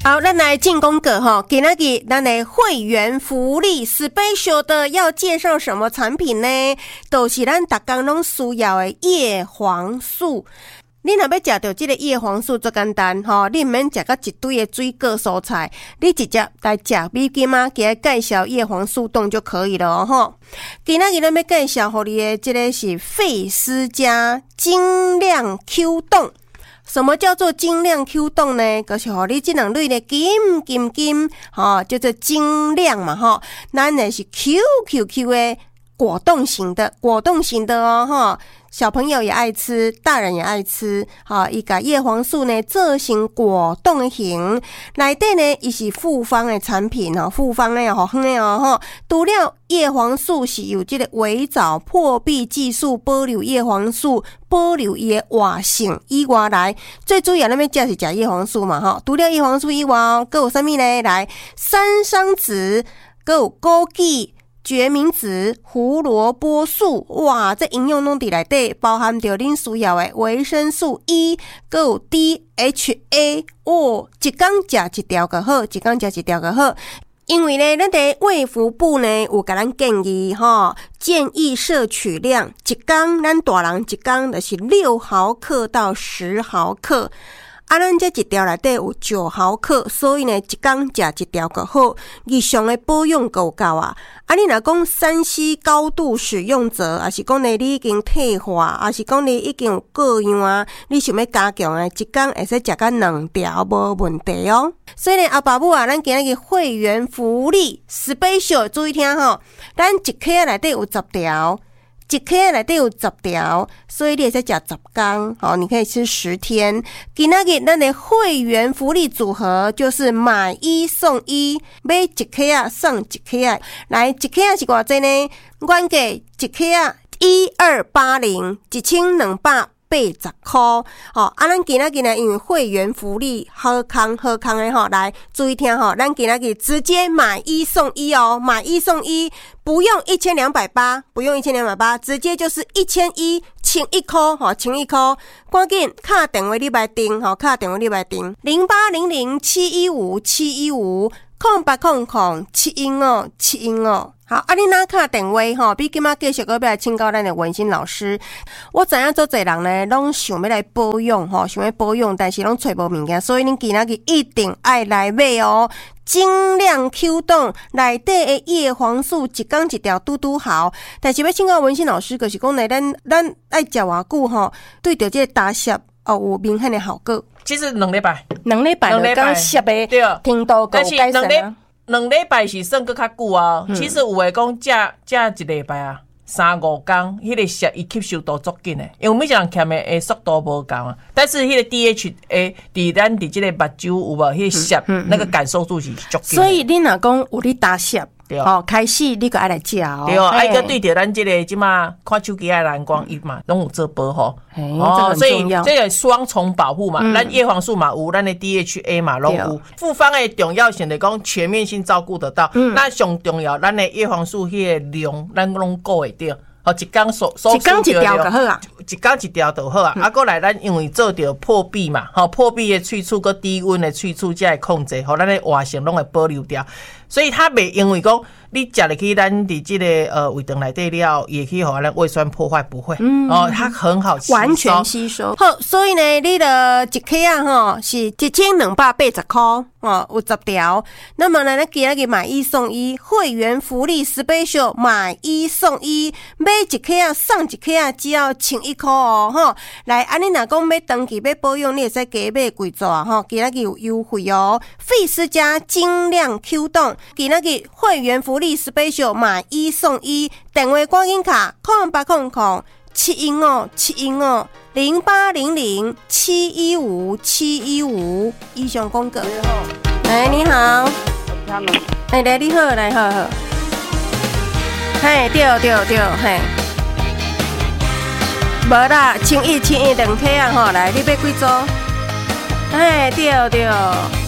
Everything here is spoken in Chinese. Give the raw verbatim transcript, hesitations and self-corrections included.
好，咱来进攻个哈，今仔日咱的会员福利 special 的要介绍什么产品呢？都、就是咱逐工拢需要的叶黄素。你若要食到这个叶黄素最简单吼，你毋免食到一堆的水果蔬菜，你直接来食美金啊，给它介绍叶黄素冻就可以了哦吼。今仔日咱要介绍互你的这个是费斯家精亮 Q 冻。什么叫做精亮 Q 冻呢？就是互你这两类的金金金，吼，叫做精亮嘛吼。咱的是 Q Q Q 的果冻型的，果冻型的哦吼。小朋友也爱吃，大人也爱吃。好，伊甲叶黄素呢做成果冻的型，内底呢伊是复方的产品哦，复方的好远的哦吼。除了叶黄素是有这个微藻破壁技术保留叶黄素，保留伊的活性以外来，最主要咱要食是食叶黄素嘛吼。除了叶黄素以外哦，还有啥物呢？来，山桑子，还有枸杞。决明子、胡萝卜素，哇，这营养拢伫内底，包含着恁需要的维生素 E， 还有 D H A， 哦，一天食一条就好，一天食一条就好。因为呢，咱伫卫福部呢有甲咱建议吼，建议摄取量一天，咱大人一天就是六毫克到十毫克。啊，咱这一条内底有九毫克，所以呢，一天食一条就好。日常的保养够够啊！啊，你若讲三 C 高度使用者，还是讲呢你已经退化，还是讲你已经有各样啊，你想要加强的，一天会使食到两条无问题哦。所以呢，阿爸母啊，咱今日会员福利 special， 注意听吼，咱一克内底有十条。一克内底有十条，所以你会使食十天，好，你可以吃十天。今仔日咱的会员福利组合就是买一送一，买一克啊送一克啊，来一克啊是偌济呢？原价一克啊一二八零，一千两百。八十块，哦，啊，咱今仔日呢，因为会员福利好康好康的吼，来注意听吼，咱今仔日直接买一送一哦，买一送一，不用一千两百八，不用一千两百八，直接就是一千一，千一块，吼，千一块，赶紧打电话你来订，吼，打电话你来订，零八零零七一五七一五，空八空空七一五七一五。好，啊，你哪卡电话吼？比今仔继续个要来请教咱的文心老师。我知影做侪人呢，拢想要来保养吼，想要保养，但是拢找无物件，所以恁今仔日一定爱来买哦。精亮 Q 冻内底的叶黄素一天一条拄拄好，但是要请教文心老师，就是讲呢，咱咱爱食偌久吼，对着这个打湿哦有明显的效果。 其实两礼拜， 两礼拜就讲湿的程度够改善啊。 两礼拜是算搁较久啊，嗯、其实有诶讲食食一礼拜啊，三五天，迄个湿伊吸收度足紧诶，因为每一人欠诶速度无共啊。但是迄个 D H A 伫咱伫即个目睭有无？迄个湿、嗯、那个感受度是足紧。 所以你若讲有你打湿。对哦，开始你就爱来食哦。 对哦，爱个对着咱这个即马看手机的蓝光伊嘛，拢有做保护。 哦， 所以这个双重保护嘛，咱、嗯、叶黄素嘛有，咱的 D H A 嘛拢有。复方的重要性来讲，全面性照顾得到。嗯、那上重要，咱的叶黄素迄个量，咱拢顾会到。哦，一天所所一天一条就好啊， 一天一条就好啊。啊，过来咱因为做着破壁嘛，吼破壁的萃取跟低温的萃取才会控制，吼咱的活性拢会保留掉。所以它袂因为讲你食入去咱伫即个呃胃肠内底了，也可以互咱胃酸破坏，不会。嗯，哦，它很好吸收， 完全吸收。好，所以呢，你的一克啊，吼是一千两百八十块，哦，有十条。那么呢，咱今仔日买一送一，会员福利 special 买一送一，买一克啊送一克啊，只要千一块哦，吼。来，安尼若讲要长期要保养，你会使加买几组吼，今仔日有优惠哦。费斯家精亮 Q 冻，今仔日会员福利 special 买一送一，电话赶紧卡空八空空七一五七一五零八零零七一五七一五。以上讲过。哎，你好。哎，来你好，来好好。嘿，对对对，嘿。无啦，千一千一两克啊吼，来你要几组？嘿，对对。